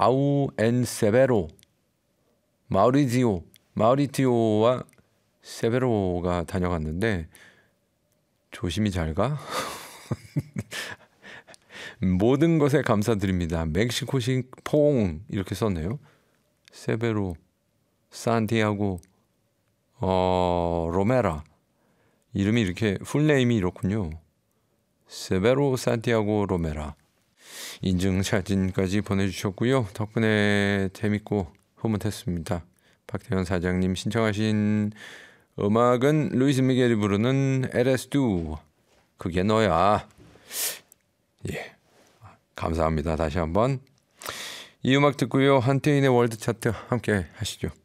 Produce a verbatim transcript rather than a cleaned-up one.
마우 앤 세베로, 마우리지오, 마우리티오와 세베로가 다녀갔는데 조심히 잘 가. 모든 것에 감사드립니다. 멕시코식 퐁 이렇게 썼네요. 세베로, 산티아고, 어, 로메라. 이름이 이렇게 풀네임이 이렇군요. 세베로 산티아고 로메라. 인증사진까지 보내주셨고요. 덕분에 재밌고 흐뭇했습니다. 박태현 사장님 신청하신 음악은 루이스 미겔이 부르는 에레스두, 그게 너야. 예, 감사합니다. 다시 한번 이 음악 듣고요. 한태인의 월드 차트 함께 하시죠.